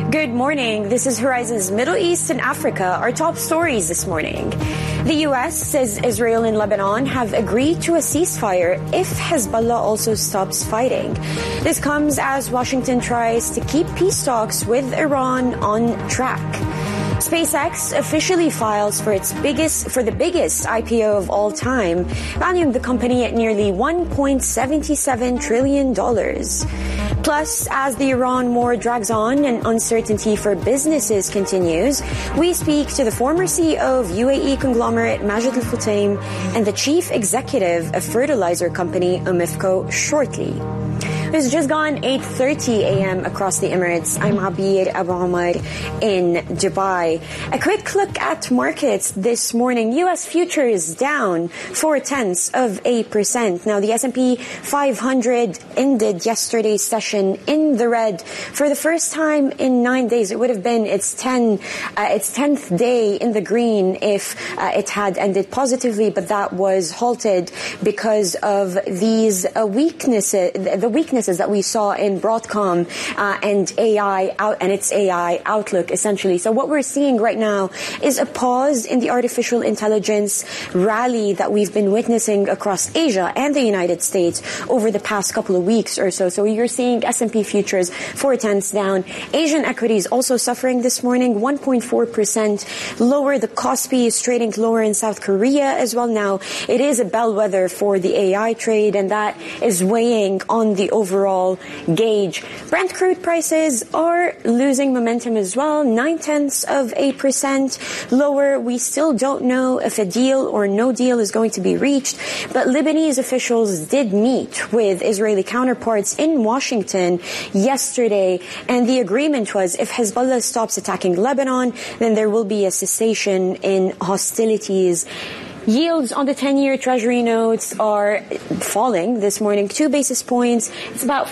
Good morning. This is Horizon's Middle East and Africa, our top stories this morning. The U.S. says Israel and Lebanon have agreed to a ceasefire if Hezbollah also stops fighting. This comes as Washington tries to keep peace talks with Iran on track. SpaceX officially files for the biggest IPO of all time, valuing the company at nearly $1.77 trillion. Plus, as the Iran war drags on and uncertainty for businesses continues, we speak to the former CEO of UAE conglomerate Majid Al Futtaim and the chief executive of fertilizer company Aramco shortly. It's just gone 8:30 a.m. across the Emirates. I'm Abir Abu Omar in Dubai. A quick look at markets this morning. U.S. futures down 0.4%. Now, the S&P 500 ended yesterday's session in the red for the first time in 9 days. It would have been its 10th day in the green if it had ended positively, but that was halted because of these weaknesses that we saw in Broadcom and its AI outlook, essentially. So what we're seeing right now is a pause in the artificial intelligence rally that we've been witnessing across Asia and the United States over the past couple of weeks or so. So you're seeing S&P futures 0.4 down. Asian equities also suffering this morning, 1.4% lower. The Kospi is trading lower in South Korea as well. Now, it is a bellwether for the AI trade, and that is weighing on the overall gauge. Brent crude prices are losing momentum as well, 0.9% lower. We still don't know if a deal or no deal is going to be reached, but Lebanese officials did meet with Israeli counterparts in Washington yesterday, and the agreement was if Hezbollah stops attacking Lebanon, then there will be a cessation in hostilities. Yields on the 10-year Treasury notes are falling this morning, 2 basis points. It's about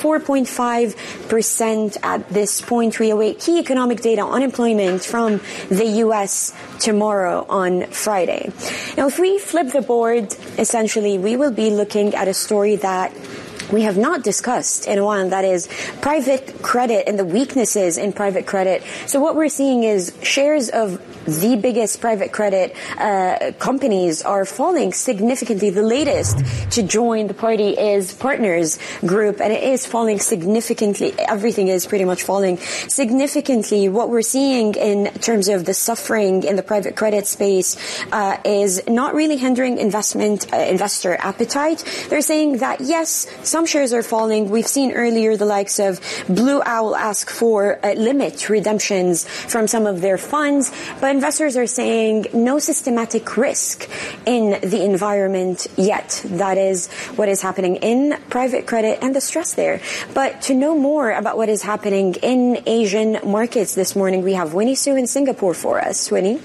4.5% at this point. We await key economic data, unemployment from the U.S. tomorrow on Friday. Now, if we flip the board, essentially, we will be looking at a story that we have not discussed in a while, and that is private credit and the weaknesses in private credit. So what we're seeing is shares of the biggest private credit companies are falling significantly. The latest to join the party is Partners Group, and it is falling significantly. Everything is pretty much falling significantly. What we're seeing in terms of the suffering in the private credit space is not really hindering investor appetite. They're saying that, yes, some shares are falling. We've seen earlier the likes of Blue Owl ask for limit redemptions from some of their funds, but investors are saying no systematic risk in the environment yet. That is what is happening in private credit and the stress there. But to know more about what is happening in Asian markets this morning, we have Winnie Su in Singapore for us. Winnie?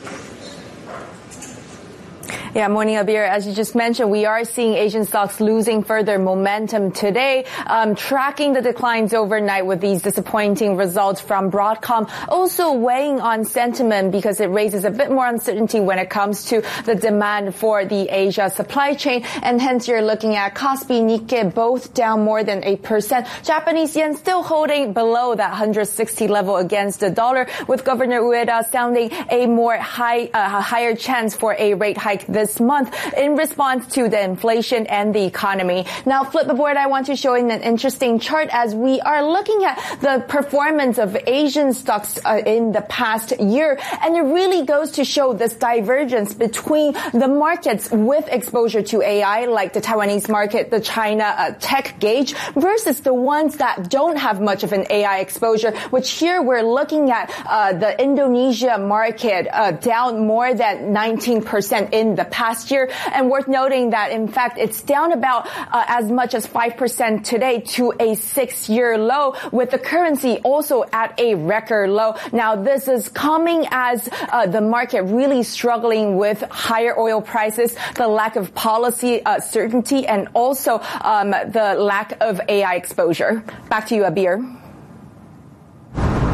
Yeah, morning, Abir. As you just mentioned, we are seeing Asian stocks losing further momentum today, tracking the declines overnight with these disappointing results from Broadcom, also weighing on sentiment because it raises a bit more uncertainty when it comes to the demand for the Asia supply chain, and hence you're looking at Kospi, Nikkei, both down more than 8%. Japanese yen still holding below that 160 level against the dollar, with Governor Ueda sounding a higher chance for a rate hike this month in response to the inflation and the economy. Now, flip the board, I want to show you an interesting chart as we are looking at the performance of Asian stocks in the past year, and it really goes to show this divergence between the markets with exposure to AI, like the Taiwanese market, the China tech gauge, versus the ones that don't have much of an AI exposure, which here we're looking at the Indonesia market down more than 19% in the past year. And worth noting that, in fact, it's down about as much as 5% today to a 6-year low, with the currency also at a record low. Now, this is coming as the market really struggling with higher oil prices, the lack of policy certainty, and also the lack of AI exposure. Back to you, Abir.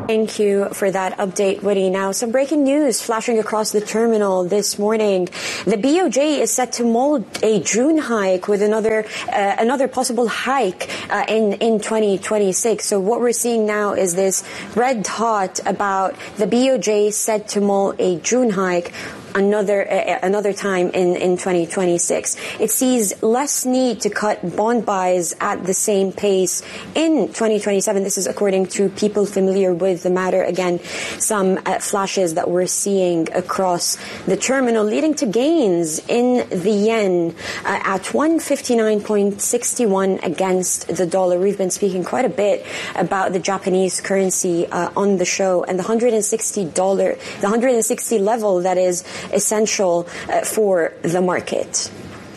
Thank you for that update, Woody. Now, some breaking news flashing across the terminal this morning. The BOJ is set to mold a June hike with another possible hike in 2026. So what we're seeing now is this red hot about the BOJ set to mold a June hike another time in 2026. It sees less need to cut bond buys at the same pace in 2027. This is according to people familiar with the matter. Again, some flashes that we're seeing across the terminal, leading to gains in the yen at 159.61 against the dollar. We've been speaking quite a bit about the Japanese currency on the show, and the $160 level that is essential for the market.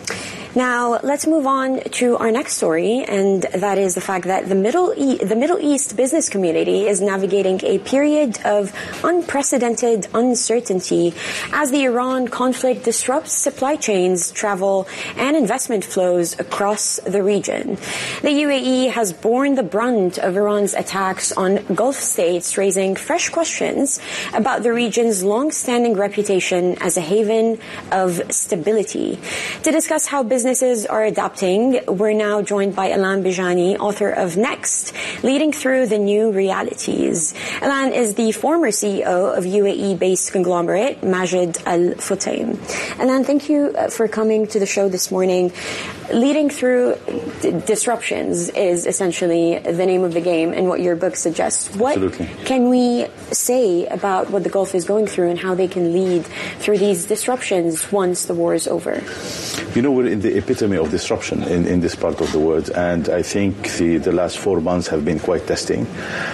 Now, let's move on to our next story, and that is the fact that the Middle East business community is navigating a period of unprecedented uncertainty as the Iran conflict disrupts supply chains, travel, and investment flows across the region. The UAE has borne the brunt of Iran's attacks on Gulf states, raising fresh questions about the region's long-standing reputation as a haven of stability. To discuss how businesses are adapting, we're now joined by Ilan Bijani, author of Next, Leading Through the New Realities. Ilan is the former CEO of UAE-based conglomerate Majid Al Futtaim. Ilan, thank you for coming to the show this morning. Leading through disruptions is essentially the name of the game and what your book suggests. What can we say about what the Gulf is going through and how they can lead through these disruptions once the war is over? You know, we're in the epitome of disruption in this part of the world, and I think the last 4 months have been quite testing.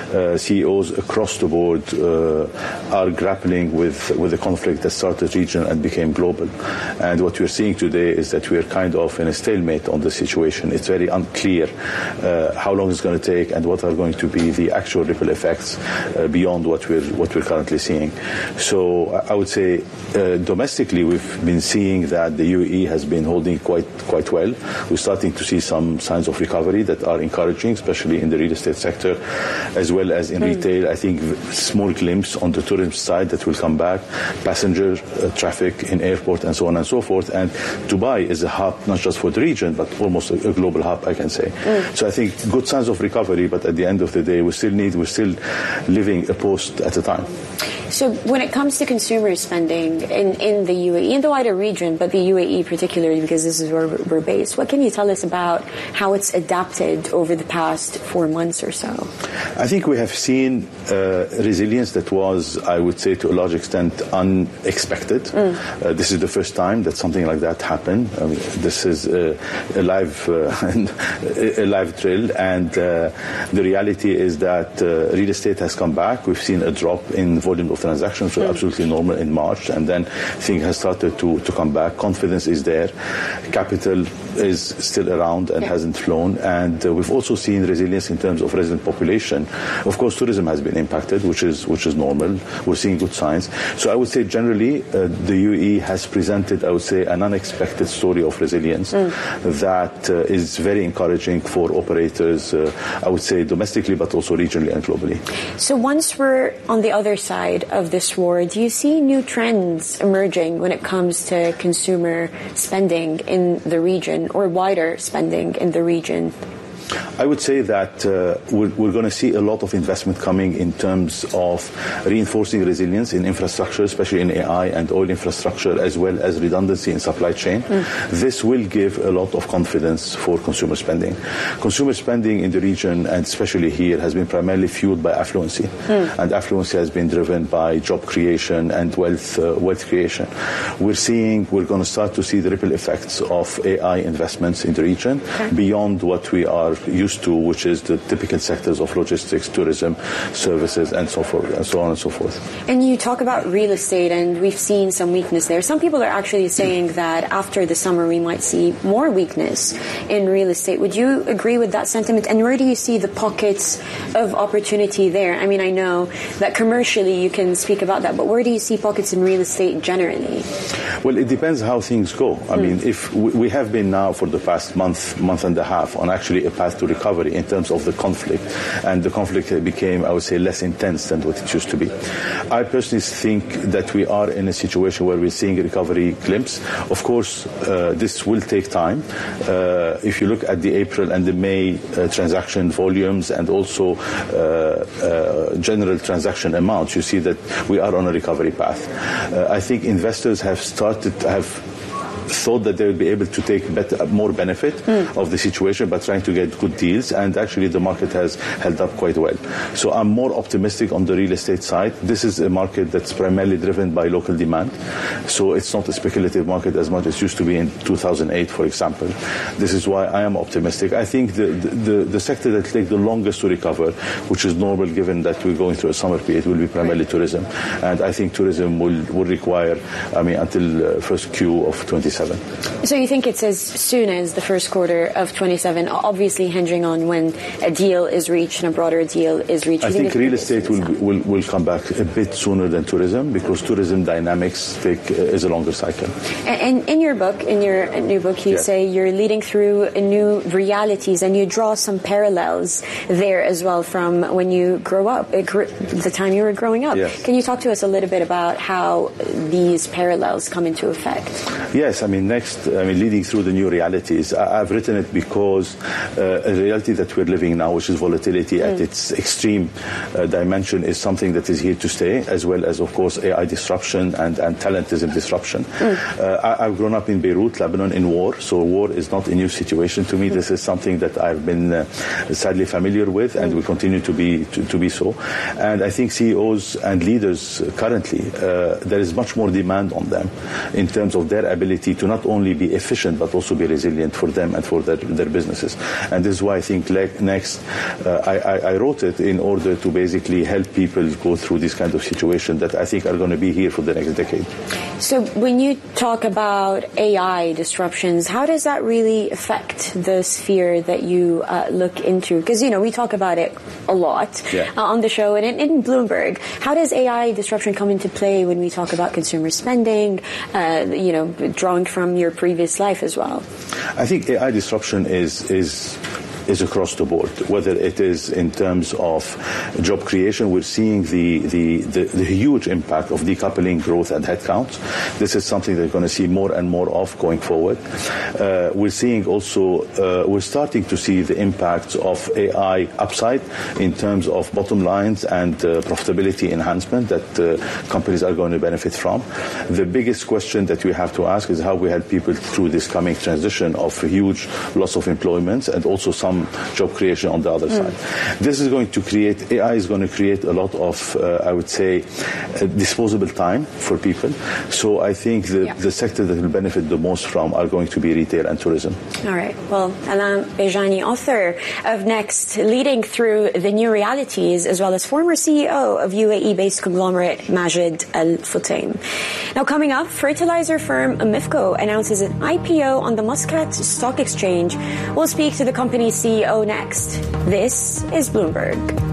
CEOs across the board are grappling with the conflict that started regional and became global. And what we're seeing today is that we're kind of in a stalemate on the situation. It's very unclear how long it's going to take and what are going to be the actual ripple effects beyond what we're currently seeing. So I would say domestically we've been seeing that the UAE has been holding quite well. We're starting to see some signs of recovery that are encouraging, especially in the real estate sector, as well as in retail. I think small glimpse on the tourism side that will come back, passenger traffic in airport and so on and so forth. And Dubai is a hub, not just for the region, but almost a global hub, I can say. So I think good signs of recovery, but at the end of the day, we're still living a post at a time. So when it comes to consumer spending in the UAE, in the wider region, but the UAE particularly, because this is where we're based, what can you tell us about how it's adapted over the past 4 months or so? I think we have seen resilience that was, I would say, to a large extent unexpected. This is the first time that something like that happened. This is a live drill, and the reality is that real estate has come back. We've seen a drop in volume of transactions, which were absolutely normal in March, and then things have started to come back. Confidence is there. Capital is still around and hasn't flown, and we've also seen resilience in terms of resident population. Of course, tourism has been impacted, which is normal. We're seeing good signs. So I would say generally the UAE has presented, I would say, an unexpected story of resilience that is very encouraging for operators, I would say domestically, but also regionally and globally. So once we're on the other side of this war, do you see new trends emerging when it comes to consumer spending in the region or wider spending in the region? I would say that we're going to see a lot of investment coming in terms of reinforcing resilience in infrastructure, especially in AI and oil infrastructure, as well as redundancy in supply chain. This will give a lot of confidence for consumer spending. Consumer spending in the region, and especially here, has been primarily fueled by affluency. And affluency has been driven by job creation and wealth creation. We're going to start to see the ripple effects of AI investments in the region beyond what we are used to, which is the typical sectors of logistics, tourism, services, and so forth, and so on and so forth. And you talk about real estate, and we've seen some weakness there. Some people are actually saying that after the summer we might see more weakness in real estate. Would you agree with that sentiment? And where do you see the pockets of opportunity there? I mean, I know that commercially you can speak about that, but where do you see pockets in real estate generally? Well, it depends how things go. I mean, if we have been now for the past month and a half on actually a path path to recovery in terms of the conflict, and the conflict became, I would say, less intense than what it used to be. I personally think that we are in a situation where we're seeing a recovery glimpse. Of course, this will take time. If you look at the April and the May transaction volumes and also general transaction amounts, you see that we are on a recovery path. I think investors have thought that they would be able to take more benefit of the situation by trying to get good deals, and actually the market has held up quite well. So I'm more optimistic on the real estate side. This is a market that's primarily driven by local demand, so it's not a speculative market as much as it used to be in 2008, for example. This is why I am optimistic. I think the sector that will take the longest to recover, which is normal given that we're going through a summer period, will be primarily tourism, and I think tourism will require, until first Q of 27. So you think it's as soon as the first quarter of 27, obviously hinging on when a deal is reached and a broader deal is reached? I think real estate will come back a bit sooner than tourism, because tourism dynamics is a longer cycle. And in your book, in your new book, you say you're leading through new realities, and you draw some parallels there as well from when you grow up, the time you were growing up. Yes. Can you talk to us a little bit about how these parallels come into effect? Yes, leading through the new realities. I've written it because a reality that we're living now, which is volatility at its extreme dimension, is something that is here to stay, as well as, of course, AI disruption and talentism disruption. I've grown up in Beirut, Lebanon, in war, so war is not a new situation to me. This is something that I've been sadly familiar with, and will continue to be so. And I think CEOs and leaders currently, there is much more demand on them in terms of their ability to not only be efficient but also be resilient for them and for their businesses. And this is why I think next I wrote it in order to basically help people go through this kind of situation that I think are going to be here for the next decade. So when you talk about AI disruptions, how does that really affect the sphere that you look into? Because, we talk about it a lot on the show and in Bloomberg. How does AI disruption come into play when we talk about consumer spending, drawing from your previous life as well? I think AI disruption is across the board, whether it is in terms of job creation. We're seeing the huge impact of decoupling growth and headcounts. This is something that we're going to see more and more of going forward. We're seeing also, we're starting to see the impacts of AI upside in terms of bottom lines and profitability enhancement that companies are going to benefit from. The biggest question that we have to ask is how we help people through this coming transition of huge loss of employment and also some job creation on the other side. This is going to create, AI is going to create a lot of, I would say, disposable time for people. So I think the sector that will benefit the most from are going to be retail and tourism. All right. Well, Alain Bejani, author of Next, leading through the new realities, as well as former CEO of UAE-based conglomerate Majid Al Futtaim. Now, coming up, fertilizer firm Amifco announces an IPO on the Muscat Stock Exchange. We'll speak to the company's CEO next. This is Bloomberg.